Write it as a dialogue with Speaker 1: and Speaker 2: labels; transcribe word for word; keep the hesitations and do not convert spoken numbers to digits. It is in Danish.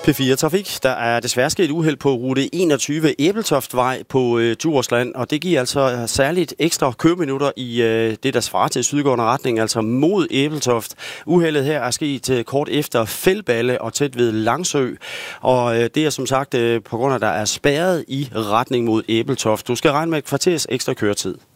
Speaker 1: P fire Trafik. Der er desværre sket uheld på rute enogtyve Ebeltoftvej på øh, Djursland, og det giver altså særligt ekstra køreminutter i øh, det, der svarer til sydgående retning, altså mod Ebeltoft. Uheldet her er sket øh, kort efter Fældballe og tæt ved Langsø, og øh, det er som sagt øh, på grund af, at der er spærret i retning mod Ebeltoft. Du skal regne med et kvarters ekstra køretid.